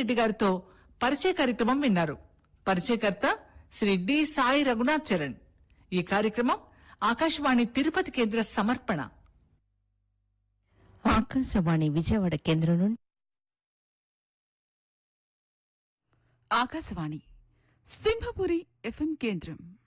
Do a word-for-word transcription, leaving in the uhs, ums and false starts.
రెడ్డి గారితో పరిచయ కార్యక్రమం విన్నారు. పరిచయకర్త శ్రీ డి సాయి రఘునాథ్ చరణ్. ఈ కార్యక్రమం ఆకాశవాణి తిరుపతి కేంద్ర సమర్పణ. ఆకాశవాణి విజయవాడ కేంద్రం నుండి ఆకాశవాణి సింహపురి ఎఫ్ఎం కేంద్రం.